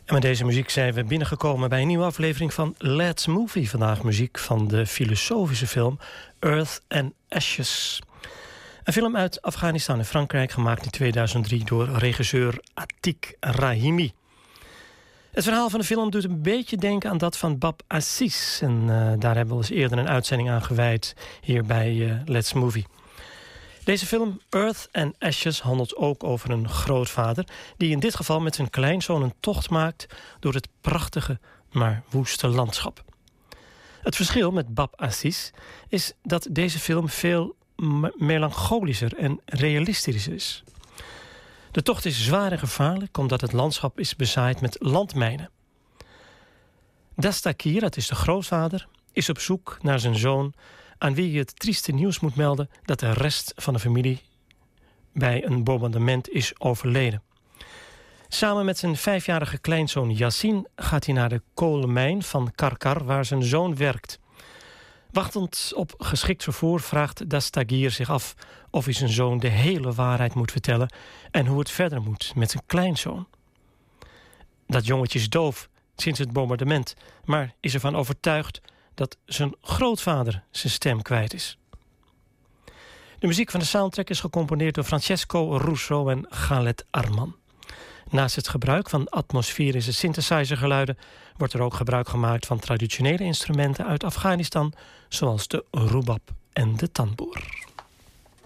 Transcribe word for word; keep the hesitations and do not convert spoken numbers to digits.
En met deze muziek zijn we binnengekomen bij een nieuwe aflevering van Let's Movie. Vandaag muziek van de filosofische film Earth and Ashes. Een film uit Afghanistan en Frankrijk, gemaakt in tweeduizend drie door regisseur Atiq Rahimi. Het verhaal van de film doet een beetje denken aan dat van Bab Aziz. En uh, daar hebben we eens eerder een uitzending aan gewijd hier bij uh, Let's Movie. Deze film Earth and Ashes handelt ook over een grootvader die in dit geval met zijn kleinzoon een tocht maakt door het prachtige, maar woeste landschap. Het verschil met Bab Aziz is dat deze film veel me- melancholischer en realistischer is. De tocht is zwaar en gevaarlijk omdat het landschap is bezaaid met landmijnen. Dastakir, dat is de grootvader, is op zoek naar zijn zoon, aan wie je het trieste nieuws moet melden dat de rest van de familie bij een bombardement is overleden. Samen met zijn vijfjarige kleinzoon Yassin gaat hij naar de kolenmijn van Karkar, waar zijn zoon werkt. Wachtend op geschikt vervoer vraagt Dastagir zich af of hij zijn zoon de hele waarheid moet vertellen en hoe het verder moet met zijn kleinzoon. Dat jongetje is doof sinds het bombardement, maar is ervan overtuigd dat zijn grootvader zijn stem kwijt is. De muziek van de soundtrack is gecomponeerd door Francesco Russo en Khaled Arman. Naast het gebruik van atmosferische synthesizergeluiden wordt er ook gebruik gemaakt van traditionele instrumenten uit Afghanistan, zoals de rubab en de tanboer.